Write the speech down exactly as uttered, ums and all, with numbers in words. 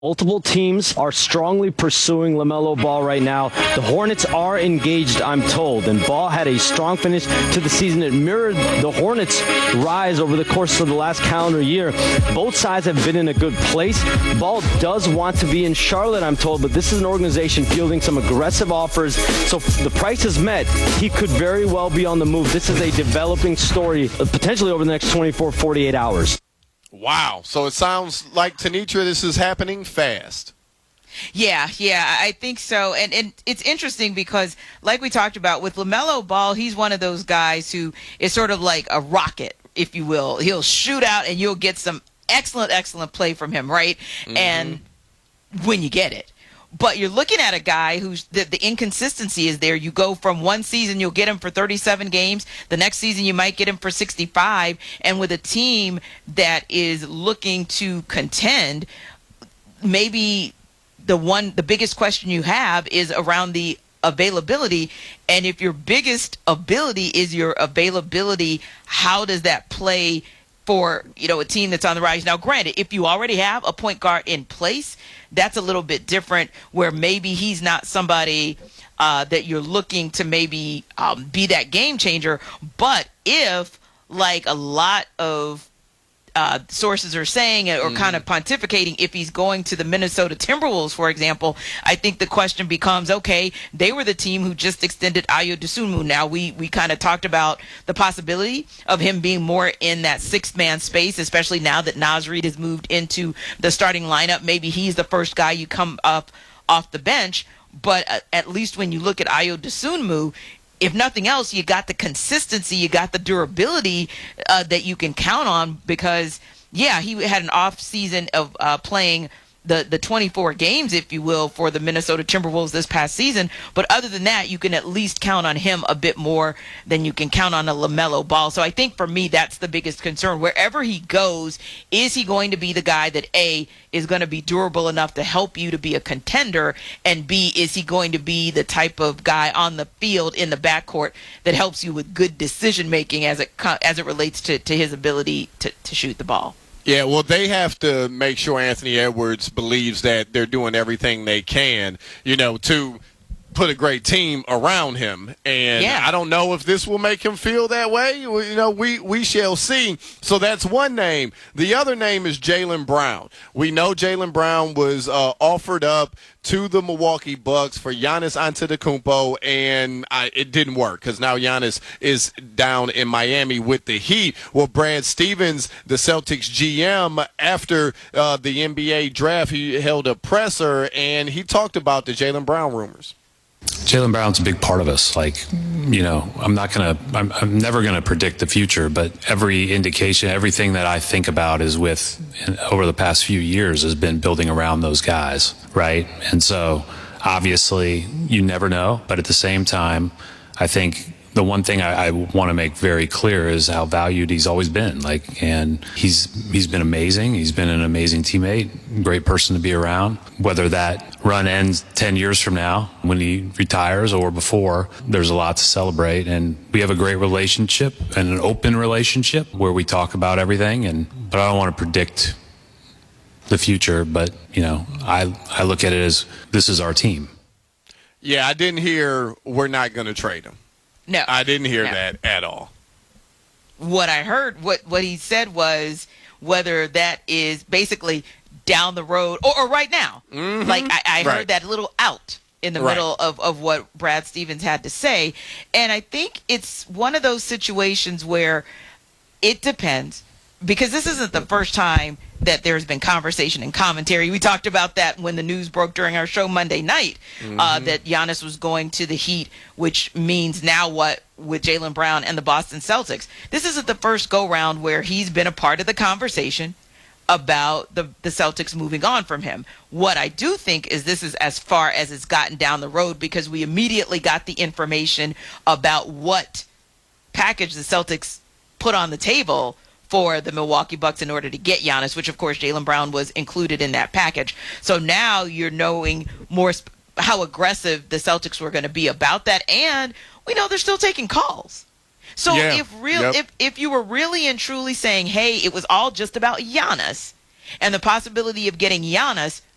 Multiple teams are strongly pursuing LaMelo Ball right now. The Hornets are engaged, I'm told, and Ball had a strong finish to the season. It mirrored the Hornets' rise over the course of the last calendar year. Both sides have been in a good place. Ball does want to be in Charlotte, I'm told, but this is an organization fielding some aggressive offers. So if the price is met, he could very well be on the move. This is a developing story, uh, potentially over the next twenty-four, forty-eight hours. Wow. So it sounds like, Tenitra, this is happening fast. Yeah, yeah, I think so. And, and it's interesting because, like we talked about, with LaMelo Ball, he's one of those guys who is sort of like a rocket, if you will. He'll shoot out and you'll get some excellent, excellent play from him, right? Mm-hmm. And when you get it. But you're looking at a guy who's the, the inconsistency is there. You go from one season, you'll get him for thirty-seven games. The next season, you might get him for sixty-five. And with a team that is looking to contend, maybe the one, the biggest question you have is around the availability. And if your biggest ability is your availability, how does that play for, you know, a team that's on the rise? Now, granted, if you already have a point guard in place, that's a little bit different, where maybe he's not somebody uh, that you're looking to maybe um, be that game changer. But if, like a lot of uh, sources are saying, or mm-hmm. kind of pontificating, if he's going to the Minnesota Timberwolves, for example, I think the question becomes, okay, they were the team who just extended Ayo Dosunmu. Now, we, we kind of talked about the possibility of him being more in that sixth-man space, especially now that Naz Reid has moved into the starting lineup. Maybe he's the first guy you come up off the bench. But uh, at least when you look at Ayo Dosunmu, if nothing else, you got the consistency, you got the durability uh, that you can count on, because, yeah, he had an off season of uh, playing the, the twenty-four games, if you will, for the Minnesota Timberwolves this past season. But other than that, you can at least count on him a bit more than you can count on a LaMelo Ball. So I think for me, that's the biggest concern. Wherever he goes, is he going to be the guy that, A, is going to be durable enough to help you to be a contender, and B, is he going to be the type of guy on the field in the backcourt that helps you with good decision making as it as it relates to, to his ability to, to shoot the ball? Yeah, well, they have to make sure Anthony Edwards believes that they're doing everything they can, you know, to put a great team around him. And yeah. I don't know if this will make him feel that way. You know, we, we shall see. So that's one name. The other name is Jaylen Brown. We know Jaylen Brown was uh, offered up to the Milwaukee Bucks for Giannis Antetokounmpo, and I, it didn't work because now Giannis is down in Miami with the Heat. Well, Brad Stevens, the Celtics G M, after uh, the N B A draft, he held a presser, and he talked about the Jaylen Brown rumors. Jaylen Brown's a big part of us. Like, you know, I'm not going to, I'm, I'm never going to predict the future, but every indication, everything that I think about is with, over the past few years, has been building around those guys, right? And so, obviously, you never know, but at the same time, I think the one thing I, I want to make very clear is how valued he's always been. Like, and he's he's been amazing. He's been an amazing teammate, great person to be around. Whether that run ends ten years from now when he retires or before, there's a lot to celebrate. And we have a great relationship and an open relationship where we talk about everything. And but I don't want to predict the future. But you know, I I look at it as this is our team. Yeah, I didn't hear we're not going to trade him. No, I didn't hear no. that at all. What I heard, what, what he said was whether that is basically down the road or, or right now. Mm-hmm. Like I, I heard right. that little out in the right. middle of, of what Brad Stevens had to say. And I think it's one of those situations where it depends, because this isn't the first time that there's been conversation and commentary. We talked about that when the news broke during our show Monday night, mm-hmm. uh, that Giannis was going to the Heat, which means now what with Jaylen Brown and the Boston Celtics. This isn't the first go-round where he's been a part of the conversation about the, the Celtics moving on from him. What I do think is this is as far as it's gotten down the road, because we immediately got the information about what package the Celtics put on the table for the Milwaukee Bucks in order to get Giannis, which, of course, Jaylen Brown was included in that package. So now you're knowing more sp- how aggressive the Celtics were going to be about that, and we know they're still taking calls. So yeah. if real, yep. if if you were really and truly saying, hey, it was all just about Giannis and the possibility of getting Giannis,